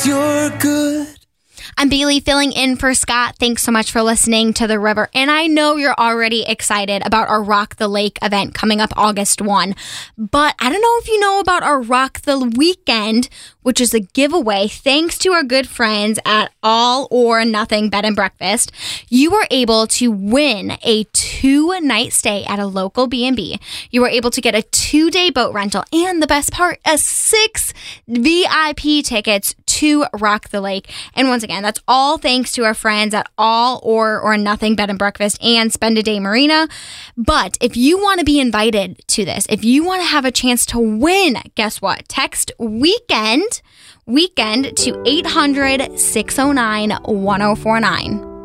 you're good. I'm Bailey filling in for Scott. Thanks so much for listening to The River. And I know you're already excited about our Rock the Lake event coming up August 1. But I don't know if you know about our Rock the Weekend, which is a giveaway thanks to our good friends at All or Nothing Bed and Breakfast. You were able to win a 2-night stay at a local B&B. You were able to get a 2-day boat rental. And the best part, 6 VIP tickets to Rock the Lake. And once again, that's all thanks to our friends at All or Nothing Bed and Breakfast and Spend a Day Marina. But if you want to be invited to this, if you want to have a chance to win, guess what? Text weekend to 800-609-1049.